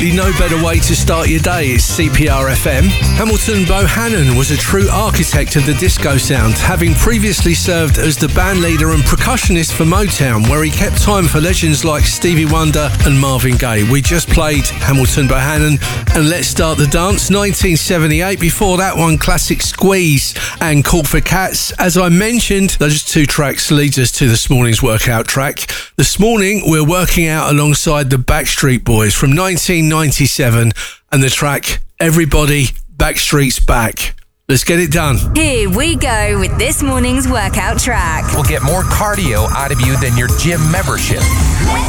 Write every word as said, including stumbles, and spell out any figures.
absolutely no better way to start your day. It's C P R F M. Hamilton Bohannon was a true architect of the disco sound, having previously served as the band leader and percussionist for Motown, where he kept time for legends like Stevie Wonder and Marvin Gaye. We just played Hamilton Bohannon and Let's Start the Dance, nineteen seventy-eight. Before that one, classic Squeeze and Call for Cats. As I mentioned, those two tracks leads us to this morning's workout track. This morning, we're working out alongside the Backstreet Boys from nineteen ninety-seven and the track Everybody Backstreet's Back. Let's get it done. Here we go with this morning's workout track. We'll get more cardio out of you than your gym membership.